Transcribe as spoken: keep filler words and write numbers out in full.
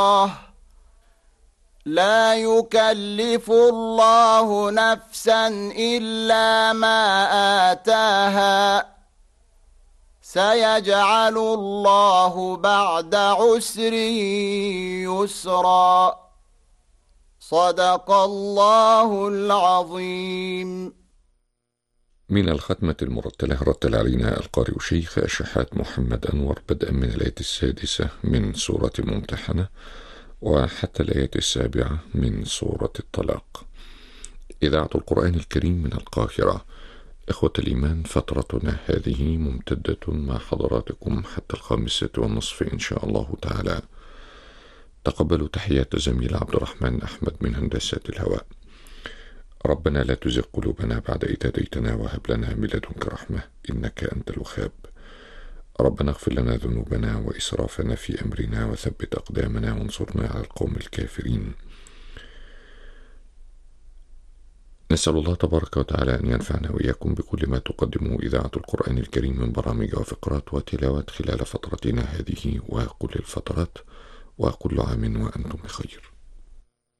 لا يكلف الله نفسا إلا ما آتاها سيجعل الله بعد عسر يسرا صدق الله العظيم. من الختمة المرتلة رتل علينا القارئ شيخ الشحات محمد أنور بدءا من الآية السادسة من سورة الممتحنة وحتى الآية السابعة من سورة الطلاق. إذاعة القرآن الكريم من القاهرة. إخوة الإيمان، فترتنا هذه ممتدة مع حضراتكم حتى الخامسة والنصف إن شاء الله تعالى. تقبلوا تحيات زميل عبد الرحمن أحمد من هندسة الهواء. ربنا لا تزغ قلوبنا بعد إذ هديتنا وهب لنا من لدنك رحمة إنك أنت الوهاب. ربنا اغفر لنا ذنوبنا وإسرافنا في أمرنا وثبت أقدامنا وانصرنا على القوم الكافرين. نسأل الله تبارك وتعالى أن ينفعنا وإياكم بكل ما تقدمه إذاعة القرآن الكريم من برامج وفقرات وتلاوات خلال فترتنا هذه وكل الفترات، وكل عام وأنتم بخير.